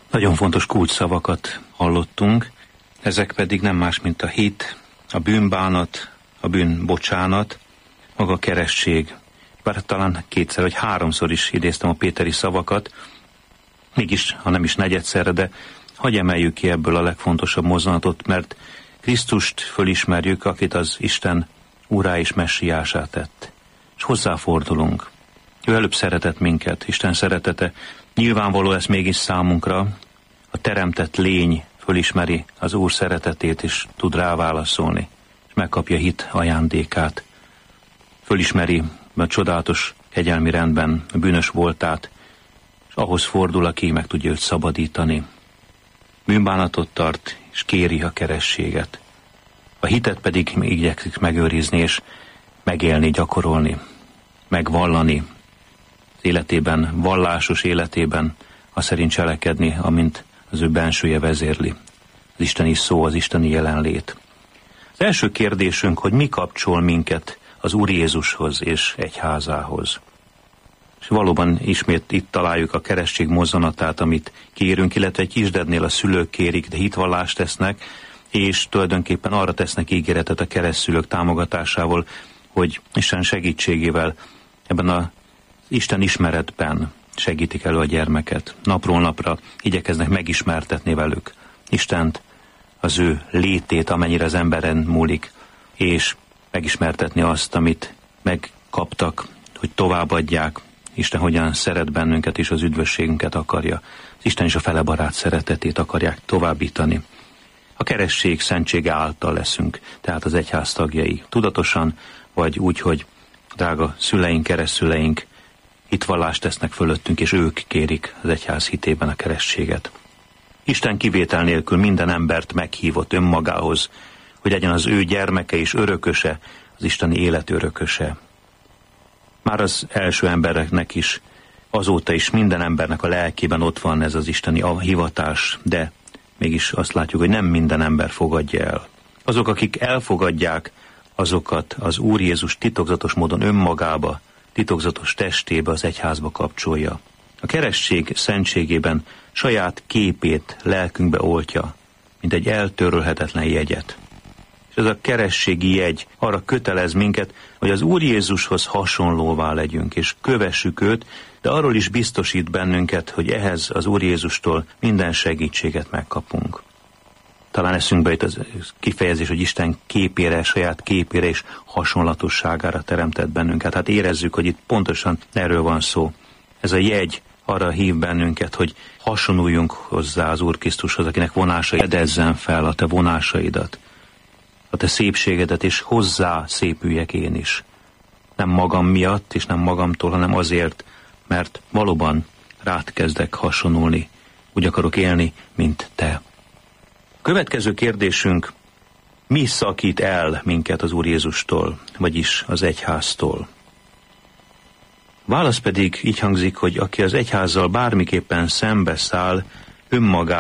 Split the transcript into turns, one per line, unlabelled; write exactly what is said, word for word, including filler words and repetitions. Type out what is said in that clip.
Nagyon fontos kulcsszavakat hallottunk, ezek pedig nem más, mint a hit, a bűnbánat, a bűnbocsánat, maga a keresztség. Bár talán kétszer vagy háromszor is idéztem a péteri szavakat, mégis, ha nem is negyedszerre, de hagyj emeljük ki ebből a legfontosabb mozzanatot, mert Krisztust fölismerjük, akit az Isten úrá és messiásá tett. És hozzáfordulunk. Ő előbb szeretett minket, Isten szeretete. Nyilvánvaló ez mégis számunkra. A teremtett lény fölismeri az Úr szeretetét, és tud rá válaszolni, és megkapja hit ajándékát. Fölismeri a csodálatos kegyelmi rendben a bűnös voltát, és ahhoz fordul, aki meg tudja őt szabadítani. Bűnbánatot tart, és kéri a kerességet. A hitet pedig igyekszik megőrizni, és megélni, gyakorolni, megvallani, az életében, vallásos életében, azt szerint cselekedni, amint az ő bensője vezérli. Az isteni szó, az isteni jelenlét. Az első kérdésünk, hogy mi kapcsol minket az Úr Jézushoz és egyházához. És valóban ismét itt találjuk a keresztség mozzanatát, amit kérünk, illetve egy kisdednél a szülők kérik, de hitvallást tesznek, és tulajdonképpen arra tesznek ígéretet a keresztszülők támogatásával, hogy Isten segítségével ebben az Isten ismeretben segítik elő a gyermeket. Napról napra igyekeznek megismertetni velük Istent, az ő létét, amennyire az emberen múlik, és megismertetni azt, amit megkaptak, hogy továbbadják. Isten hogyan szeret bennünket, és az üdvösségünket akarja. Az Isten is a fele barát szeretetét akarják továbbítani. A keresztség szentsége által leszünk, tehát az egyház tagjai. Tudatosan, vagy úgy, hogy drága szüleink, keresztszüleink hitvallást tesznek fölöttünk, és ők kérik az egyház hitében a keresztséget. Isten kivétel nélkül minden embert meghívott önmagához, hogy legyen az ő gyermeke és örököse, az isteni élet örököse. Már az első embereknek is, azóta is minden embernek a lelkében ott van ez az isteni hivatás, de mégis azt látjuk, hogy nem minden ember fogadja el. Azok, akik elfogadják, azokat az Úr Jézus titokzatos módon önmagába, titokzatos testébe, az egyházba kapcsolja. A keresztség szentségében saját képét lelkünkbe oltja, mint egy eltörölhetetlen jegyet. És ez a kerességi jegy arra kötelez minket, hogy az Úr Jézushoz hasonlóvá legyünk, és kövessük őt, de arról is biztosít bennünket, hogy ehhez az Úr Jézustól minden segítséget megkapunk. Talán eszünkbe jut az kifejezés, hogy Isten képére, saját képére és hasonlatosságára teremtett bennünket. Hát érezzük, hogy itt pontosan erről van szó. Ez a jegy arra hív bennünket, hogy hasonluljunk hozzá az Úr Krisztushoz, akinek vonásai fedezzen fel a te vonásaidat, a te szépségedet, és hozzá szépüljek én is. Nem magam miatt, és nem magamtól, hanem azért, mert valóban rád kezdek hasonulni. Úgy akarok élni, mint te. Következő kérdésünk, mi szakít el minket az Úr Jézustól, vagyis az egyháztól? Válasz pedig így hangzik, hogy aki az egyházzal bármiképpen szembeszáll, önmagát